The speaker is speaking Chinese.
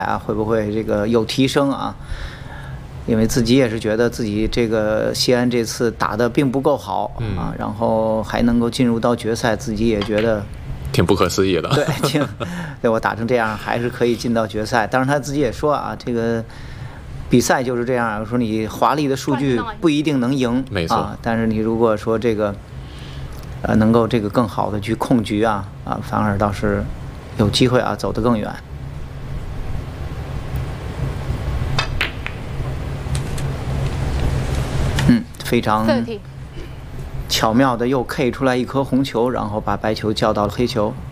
啊，会不会这个有提升啊？因为自己也是觉得自己这个西安这次打得并不够好啊，然后还能够进入到决赛，自己也觉得挺不可思议的。 对，对我打成这样还是可以进到决赛。当然他自己也说啊，这个比赛就是这样，说你华丽的数据不一定能赢， 没错啊，但是你如果说这个能够这个更好的去控局啊，反而倒是有机会啊走得更远。非常巧妙的又 K 出来一颗红球，然后把白球叫到了黑球。